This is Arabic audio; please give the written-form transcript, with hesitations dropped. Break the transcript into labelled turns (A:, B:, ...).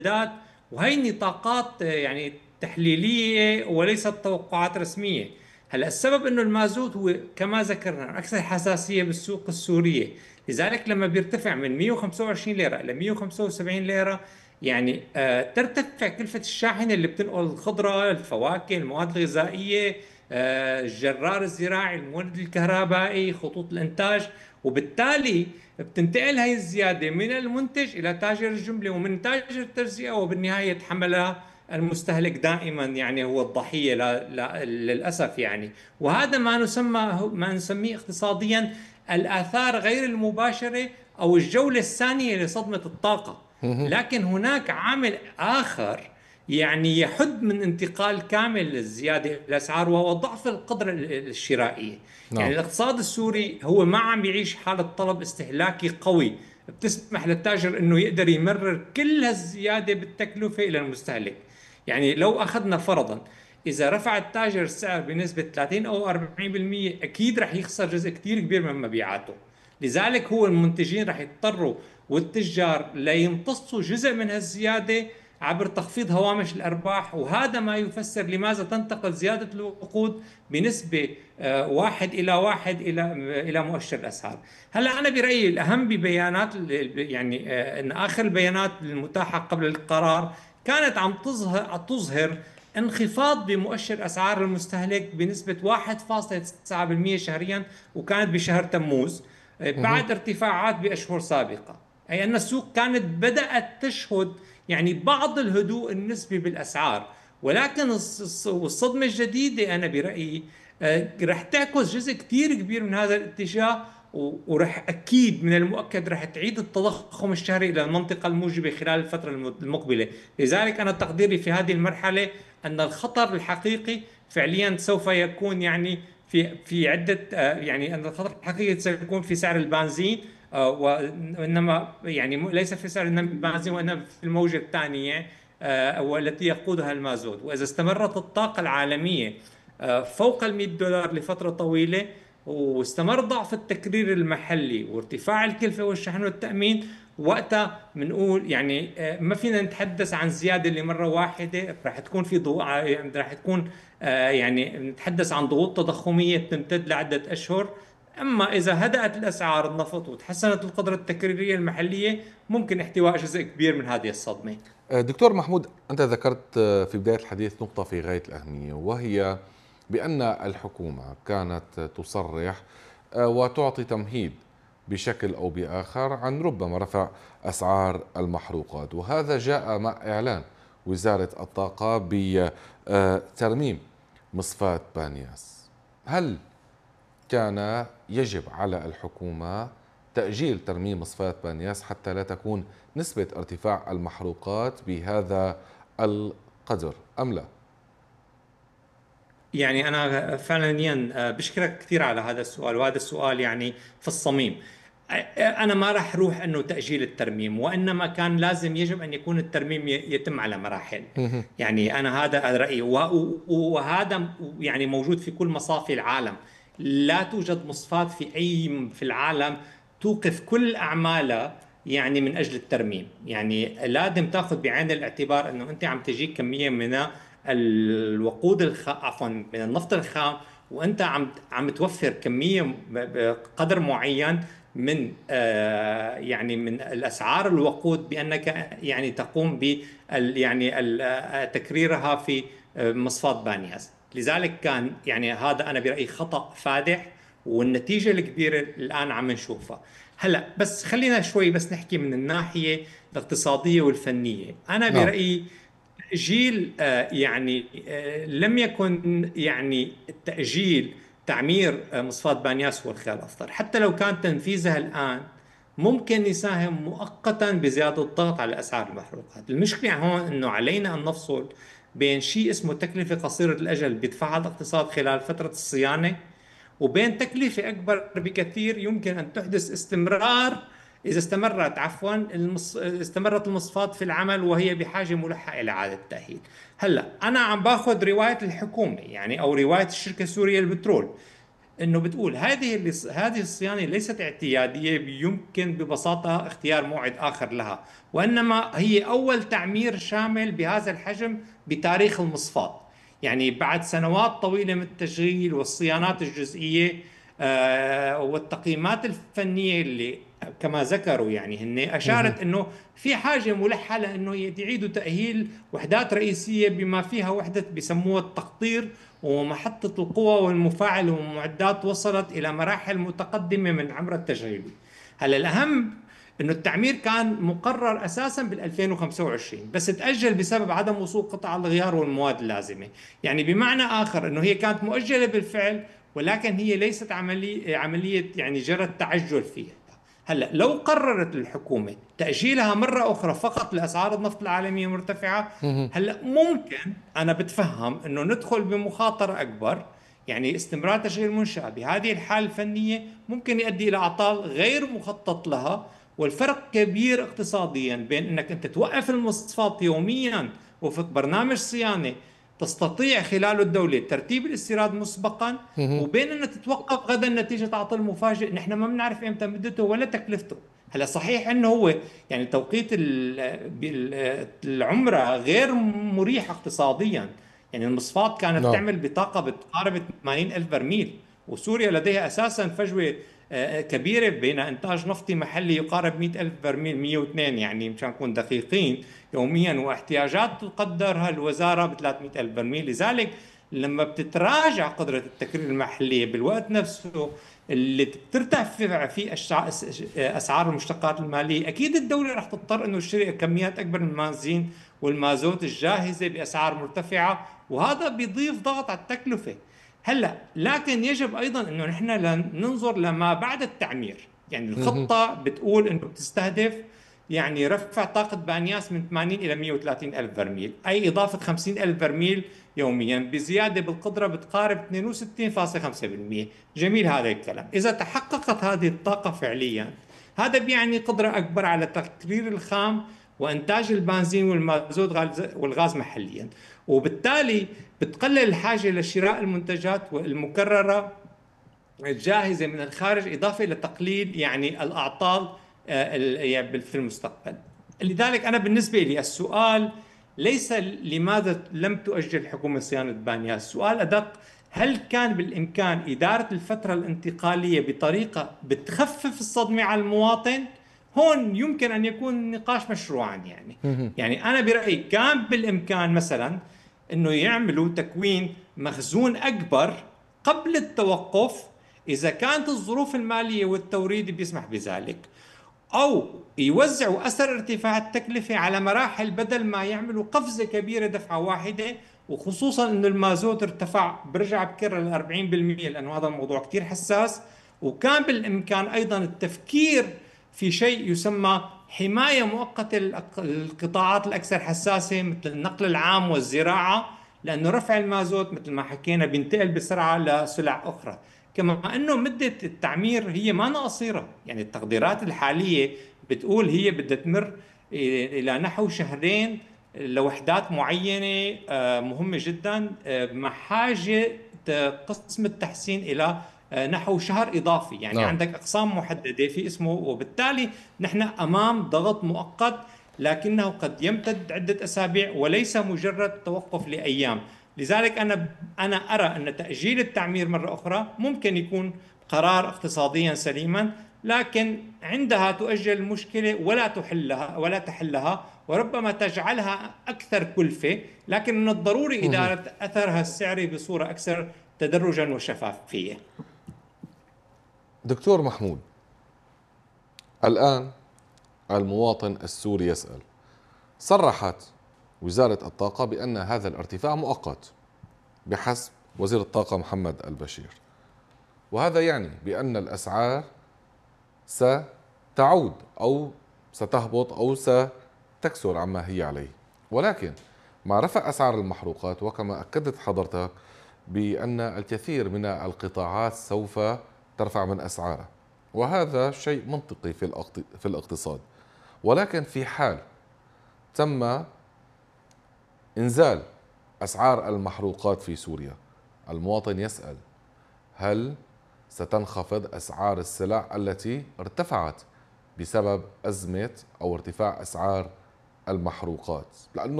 A: المستجدات، وهي نطاقات يعني تحليلية وليست توقعات رسمية. هلا السبب انه المازوت هو كما ذكرنا اكثر حساسية بالسوق السورية، لذلك لما بيرتفع من 125 ليرة الى 175 ليرة يعني ترتفع كلفة الشاحنة اللي بتنقل الخضرة، الفواكه، المواد الغذائية، الجرار الزراعي، المولد الكهربائي، خطوط الإنتاج. وبالتالي بتنتقل هاي الزيادة من المنتج إلى تاجر الجملة، ومن تاجر التجزئة، وبالنهاية يتحملها المستهلك دائما، يعني هو الضحية للأسف يعني. وهذا ما نسميه اقتصاديا الآثار غير المباشرة أو الجولة الثانية لصدمة الطاقة. لكن هناك عامل آخر يعني يحد من انتقال كامل للزيادة الأسعار، وهو ضعف القدرة الشرائية. يعني
B: نعم.
A: الاقتصاد السوري هو ما عم يعيش حالة طلب استهلاكي قوي بتسمح للتاجر انه يقدر يمرر كل هالزيادة بالتكلفة الى المستهلك. يعني لو اخذنا فرضا اذا رفع التاجر السعر بنسبة 30 او 40%، اكيد رح يخسر جزء كتير كبير من مبيعاته. لذلك هو المنتجين رح يضطروا والتجار ليمتصوا جزء من هالزيادة عبر تخفيض هوامش الأرباح. وهذا ما يفسر لماذا تنتقل زيادة الوقود بنسبة واحد إلى واحد إلى مؤشر الأسعار. هلا أنا برأيي الأهم ببيانات يعني أن آخر البيانات المتاحة قبل القرار كانت عم تظهر انخفاض بمؤشر أسعار المستهلك بنسبة 1.9% شهريا، وكانت بشهر تموز بعد ارتفاعات بأشهر سابقة. أي أن السوق كانت بدأت تشهد يعني بعض الهدوء النسبي بالأسعار. ولكن الصدمة الجديدة أنا برأيي رح تعكس جزء كتير كبير من هذا الاتجاه، ورح أكيد من المؤكد رح تعيد التضخم الشهري إلى المنطقة الموجبة خلال الفترة المقبلة. لذلك أنا تقديري في هذه المرحلة أن الخطر الحقيقي فعليا سوف يكون يعني في عدة يعني أن الخطر الحقيقي سيكون في سعر البنزين، وإنما يعني ليس في سعر البنزين، وإنما في الموجة الثانية والتي يقودها المازوت. وإذا استمرت الطاقة العالمية فوق $100 لفترة طويلة، واستمر ضعف التكرير المحلي وارتفاع الكلفة والشحن والتأمين، وقتها بنقول يعني ما فينا نتحدث عن زيادة لمرة واحدة. راح تكون في ضوء يعني راح تكون يعني نتحدث عن ضغوط تضخمية بتمتد لعدة أشهر. أما إذا هدأت الأسعار النفط وتحسنت القدرة التكريرية المحلية، ممكن احتواء جزء كبير من هذه الصدمة.
B: دكتور محمود، أنت ذكرت في بداية الحديث نقطة في غاية الأهمية، وهي بأن الحكومة كانت تصرح وتعطي تمهيد بشكل أو بآخر عن ربما رفع أسعار المحروقات، وهذا جاء مع إعلان وزارة الطاقة بترميم مصفاة بانياس. هل كان يجب على الحكومة تأجيل ترميم مصفاة بانياس حتى لا تكون نسبة ارتفاع المحروقات بهذا القدر أم لا؟
A: يعني أنا فعليا بشكرك كثير على هذا السؤال، وهذا السؤال يعني في الصميم. أنا ما راح روح أنه تأجيل الترميم، وإنما كان لازم يجب أن يكون الترميم يتم على مراحل. يعني أنا هذا رأيي، وهذا يعني موجود في كل مصافي العالم. لا توجد مصفاة في العالم توقف كل أعمالها يعني من أجل الترميم. يعني لازم تأخذ بعين الاعتبار أنه أنت عم تجيك كمية من الوقود عفوا من النفط الخام، وانت عم توفر كميه بقدر معين من يعني من الاسعار الوقود، بانك يعني تقوم ب يعني تكريرها في مصفاة بانياس. لذلك كان يعني هذا انا برايي خطأ فادح، والنتيجه الكبيره الان عم نشوفها. هلا بس خلينا شوي بس نحكي من الناحيه الاقتصاديه والفنيه. انا
B: نعم.
A: برايي تأجيل يعني لم يكن يعني تأجيل تعمير مصفاة بانياس هو الخيار الأفضل. حتى لو كان تنفيذها الآن ممكن يساهم مؤقتا بزيادة الضغط على أسعار المحروقات. المشكلة هون أنه علينا أن نفصل بين شيء اسمه تكلفة قصيرة الأجل بيدفعها الاقتصاد خلال فترة الصيانة، وبين تكلفة أكبر بكثير يمكن أن تحدث استمرار إذا استمرت عفوا استمرت المصفاة في العمل وهي بحاجة ملحة إلى إعادة تأهيل. هلا أنا عم باخذ رواية الحكومة يعني أو رواية الشركة السورية للبترول. انه بتقول هذه الصيانه ليست اعتياديه، يمكن ببساطه اختيار موعد اخر لها، وانما هي اول تعمير شامل بهذا الحجم بتاريخ المصفاة. يعني بعد سنوات طويله من التشغيل والصيانات الجزئيه والتقييمات الفنيه اللي كما ذكروا، يعني هن
B: مهم.
A: اشارت انه في حاجه ملحه لانه يعيدوا تاهيل وحدات رئيسيه بما فيها وحده بسموها التقطير ومحطة القوى والمفاعل والمعدات وصلت إلى مراحل متقدمة من عمر التشغيل. هلا الأهم انه التعمير كان مقرر اساسا بال 2025، بس تاجل بسبب عدم وصول قطع الغيار والمواد اللازمه. يعني بمعنى اخر انه هي كانت مؤجله بالفعل، ولكن هي ليست عمليه يعني جرى التعجل فيها. هلا لو قررت الحكومه تاجيلها مره اخرى فقط لاسعار النفط العالميه مرتفعه،
B: مهم.
A: هلا ممكن انا بتفهم انه ندخل بمخاطره اكبر. يعني استمرار تشغيل المنشأة بهذه الحالة الفنية ممكن يؤدي إلى أعطال غير مخطط لها، والفرق كبير اقتصاديا بين أنك أنت توقف المصفات يوميا وفق برنامج صيانة تستطيع خلاله الدولة ترتيب الاستيراد مسبقا،
B: مهم.
A: وبين أن تتوقف غدا نتيجة عطل مفاجئ نحن ما بنعرف إمتى مدته ولا تكلفته. هلا صحيح انه هو يعني توقيت العمرة غير مريح اقتصاديا. يعني المصفات كانت
B: نعم.
A: تعمل بطاقة بتقارب 80 ألف برميل، وسوريا لديها أساسا فجوة كبيرة بين إنتاج نفطي محلي يقارب 100 ألف برميل، 102 يعني مشان نكون دقيقين يوميا، واحتياجات تقدرها الوزارة ب 300 ألف برميل. لذلك لما بتتراجع قدرة التكرير المحلية بالوقت نفسه اللي بترتفع فيه أسعار المشتقات المالية، أكيد الدولة رح تضطر أنه تشتري كميات أكبر من البنزين والمازوت الجاهزة بأسعار مرتفعة، وهذا بيضيف ضغط على التكلفة. هلا لكن يجب ايضا انه نحن ننظر لما بعد التعمير. يعني
B: مهم.
A: الخطة بتقول انه بتستهدف يعني رفع طاقة بانياس من 80 إلى 130 ألف برميل، أي إضافة 50 ألف برميل يوميا بزيادة بالقدرة بتقارب 62.5%. جميل هذا الكلام. إذا تحققت هذه الطاقة فعليا، هذا بيعني قدرة أكبر على تقرير الخام وإنتاج البنزين والمازوت والغاز محليا، وبالتالي بتقلل الحاجة لشراء المنتجات المكررة الجاهزة من الخارج، إضافة إلى تقليل يعني الأعطال يعني في المستقبل. لذلك أنا بالنسبة لي السؤال ليس لماذا لم تؤجل الحكومة صيانة بانيا، السؤال أدق: هل كان بالإمكان إدارة الفترة الانتقالية بطريقة بتخفف الصدمة على المواطن؟ هون يمكن أن يكون النقاش مشروعا. يعني
B: مهم.
A: يعني أنا برأيي كان بالإمكان مثلا أنه يعملوا تكوين مخزون أكبر قبل التوقف إذا كانت الظروف المالية والتوريد بيسمح بذلك، أو يوزعوا أثر ارتفاع التكلفة على مراحل بدل ما يعملوا قفزة كبيرة دفعة واحدة. وخصوصا أنه المازوت ارتفع، برجع بكرر ل 40%، لأنه هذا الموضوع كتير حساس. وكان بالإمكان أيضا التفكير في شيء يسمى حماية مؤقتة للقطاعات الأكثر حساسة مثل النقل العام والزراعة، لأنه رفع المازوت مثل ما حكينا بينتقل بسرعة لسلع أخرى. كما أنه مدة التعمير هي ما قصيرة. يعني التقديرات الحالية بتقول هي بدها تمر إلى نحو شهرين لوحدات معينة مهمة جدا، مع حاجة قسم التحسين إلى نحو شهر إضافي. يعني
B: نعم.
A: عندك أقسام محددة في اسمه، وبالتالي نحن أمام ضغط مؤقت لكنه قد يمتد عدة أسابيع وليس مجرد توقف لأيام. لذلك أنا أرى أن تأجيل التعمير مرة أخرى ممكن يكون قرار اقتصاديا سليما، لكن عندها تؤجل المشكلة ولا تحلها، وربما تجعلها أكثر كلفة. لكن من الضروري
B: مهم.
A: إدارة أثرها السعري بصورة أكثر تدرجا وشفافية.
B: دكتور محمود، الآن المواطن السوري يسأل. صرحت وزارة الطاقة بأن هذا الارتفاع مؤقت بحسب وزير الطاقة محمد البشير، وهذا يعني بأن الأسعار ستعود أو ستهبط أو ستكسر عما هي عليه. ولكن مع رفع أسعار المحروقات، وكما أكدت حضرتك بأن الكثير من القطاعات سوف ترفع من أسعارها، وهذا شيء منطقي في الاقتصاد. ولكن في حال تم إنزال أسعار المحروقات في سوريا، المواطن يسأل: هل ستنخفض أسعار السلع التي ارتفعت بسبب أزمة أو ارتفاع أسعار المحروقات، لأنه